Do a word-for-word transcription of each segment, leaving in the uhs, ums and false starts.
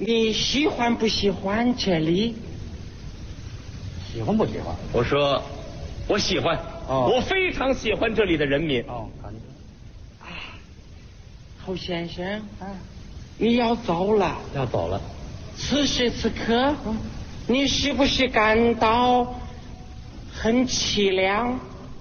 你喜欢不喜欢这里？ 喜欢不喜欢？ 我说，我喜欢。哦，我非常喜欢这里的人民。 哦，感觉。 啊，侯先生，啊，你要走了。 要走了。 此时此刻，嗯，你是不是感到很凄凉？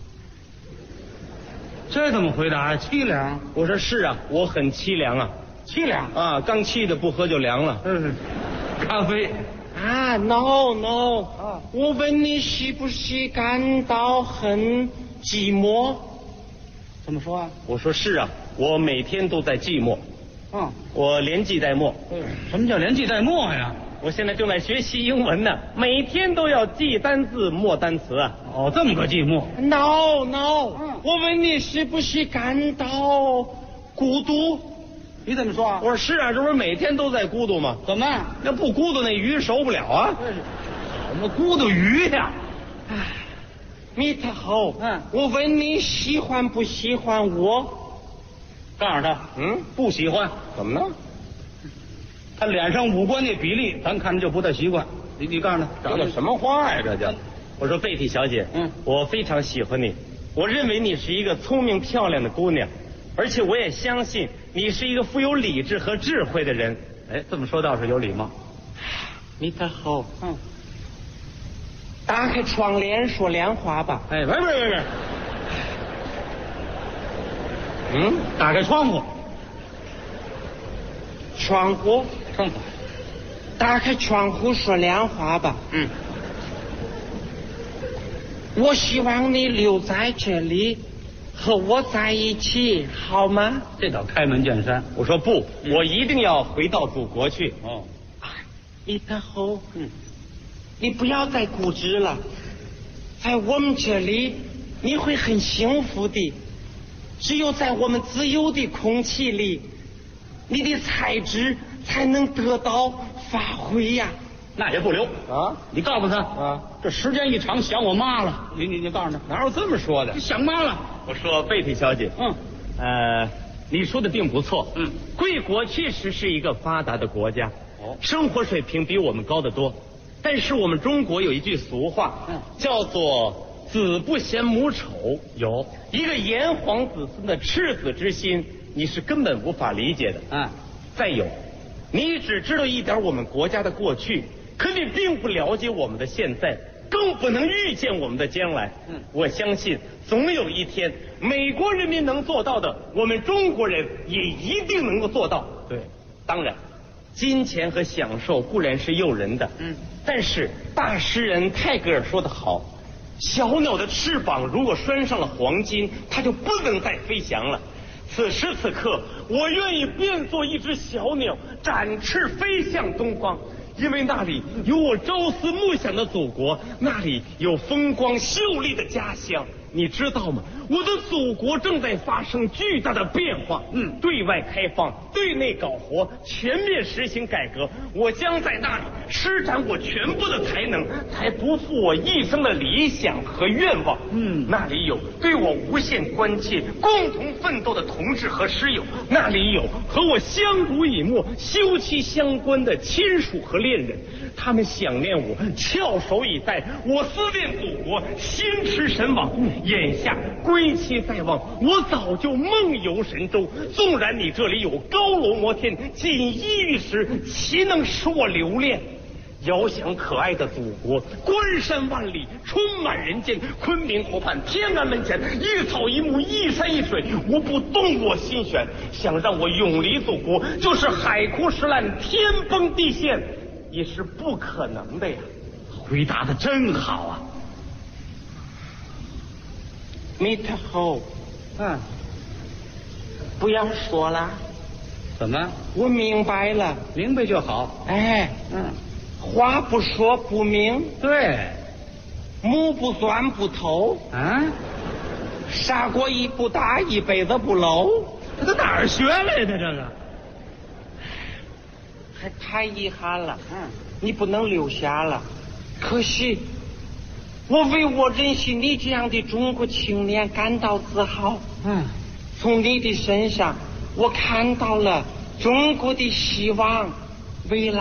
这怎么回答？凄凉？ 我说是啊，我很凄凉啊。 凄凉啊，刚沏的不喝就凉了。 嗯，咖啡。 啊 ，no no，啊，我问你是不是感到很寂寞？ 怎么说啊？ 我说是啊，我每天都在寂寞。 嗯， 我连记带默。 嗯，什么叫连记带默呀？ 我现在正在学习英文呢，每天都要记单字默单词啊。 哦，这么个寂寞。 no no， 嗯， 我问你是不是感到孤独？ 你怎么说啊？ 我说是啊，这不是每天都在孤独吗？ 怎么？ 那不孤独那鱼熟不了啊。 什么孤独鱼呀？ 唉，米特侯， 嗯， 我问你喜欢不喜欢我？ 告诉他， 嗯， 不喜欢。 怎么呢？ 他脸上五官那比例，咱看着就不太习惯。你你告诉他， 长的什么话呀？这叫。我说贝蒂小姐， 嗯， 我非常喜欢你，我认为你是一个聪明漂亮的姑娘，而且我也相信你是一个富有理智和智慧的人。 哎，这么说倒是有礼貌。 米特侯， 嗯， 打开窗帘说亮话吧。 哎，别别别别。 嗯， 打开窗户。 窗户， 窗户。 打开窗户说亮话吧。 嗯， 我希望你留在这里，和我在一起，好吗？ 这叫开门见山。 我说不，嗯，我一定要回到祖国去。 哦， 米特侯， 嗯， 你不要再固执了，在我们这里你会很幸福的。只有在我们自由的空气里，你的才智才能得到发挥呀。 那也不留啊！ 你告诉他啊， 这时间一长想我妈了。你你你告诉他， 哪有这么说的？ 想妈了。 我说贝蒂小姐， 嗯， 呃，你说的并不错。 嗯， 贵国确实是一个发达的国家， 哦， 生活水平比我们高得多。但是我们中国有一句俗话， 嗯， 叫做子不嫌母丑。 有一个炎黄子孙的赤子之心，你是根本无法理解的。 嗯， 再有，你只知道一点我们国家的过去，可你并不了解我们的现在，更不能预见我们的将来。 嗯， 我相信总有一天，美国人民能做到的，我们中国人也一定能够做到。 对， 当然，金钱和享受固然是诱人的， 嗯， 但是大诗人泰戈尔说得好，小鸟的翅膀如果拴上了黄金，它就不能再飞翔了。此时此刻，我愿意变作一只小鸟，展翅飞向东方，因为那里有我朝思暮想的祖国，那里有风光秀丽的家乡。你知道吗？我的祖国正在发生巨大的变化， 嗯， 对外开放，对内搞活，全面实行改革。我将在那里施展我全部的才能，才不负我一生的理想和愿望。 嗯， 那里有对我无限关切、共同奋斗的同志和师友，那里有和我相濡以沫、休戚相关的亲属和恋人。他们想念我，翘首以待；我思念祖国，心驰神往。眼下归期在望，我早就梦游神州。纵然你这里有高楼摩天、锦衣玉食，岂能使我留恋？遥想可爱的祖国，关山万里，充满人间。昆明湖畔，天安门前，一草一木，一山一水，无不动我心弦。想让我永离祖国，就是海枯石烂，天崩地陷，也是不可能的呀。 回答的真好啊。 米特侯， 嗯， 不要说了。 怎么？ 我明白了。 明白就好。 哎， 嗯， 话不说不明， 对， 目不钻不透， 啊， 砂锅一不打一辈子不漏。 这都哪儿学来的这个？ 还太遗憾了。 嗯， 你不能留下了。可惜我为我认识你这样的中国青年感到自豪。 嗯， 从你的身上我看到了中国的希望未来。